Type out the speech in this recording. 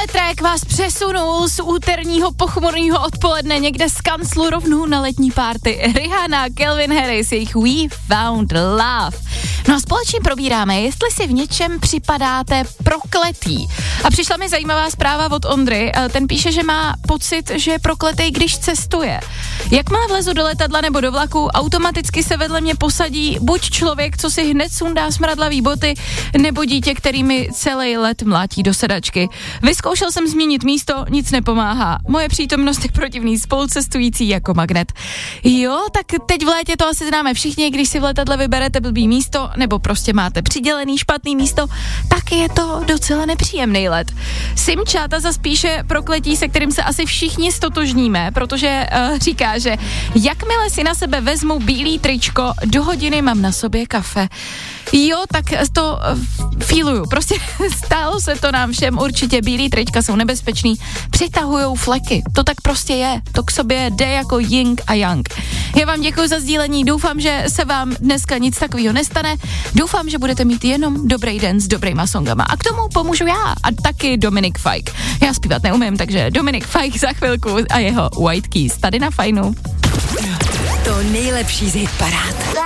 track vás přesunul z úterního pochmurného odpoledne někde z kanclu rovnou na letní party. Rihanna, Calvin Harris, jejich We Found Love. No a společně probíráme, jestli si v něčem připadáte prokletý. A přišla mi zajímavá zpráva od Ondry. Ten píše, že má pocit, že je prokletej, když cestuje. Jakmile vlezu do letadla nebo do vlaku, automaticky se vedle mě posadí buď člověk, co si hned sundá smradlavý boty, nebo dítě, který mi celý let mlátí do sedačky. Vyzkoušel jsem změnit místo, nic nepomáhá. Moje přítomnost je protivný spolucestující jako magnet. Jo, tak teď v létě to asi známe všichni, když si v letadle vyberete blbý místo, nebo prostě máte přidělený špatný místo, tak je to docela nepříjemný let. Simčáta zas píše prokletí, se kterým se asi všichni stotožníme, protože říká, že jakmile si na sebe vezmu bílý tričko, do hodiny mám na sobě kafe. Jo, tak to feeluju. Prostě stálo se to nám všem určitě. Bílý trička jsou nebezpečný, přitahujou fleky. To tak prostě je. To k sobě jde jako yin a yang. Já vám děkuji za sdílení. Doufám, že se vám dneska nic takového nestane. Doufám, že budete mít jenom dobrý den s dobrýma songama. A k tomu pomůžu já a taky Dominik Fike. Já zpívat neumím, takže Dominik Fike za chvilku a jeho White Keys tady na Fajnu. To nejlepší z hitparád.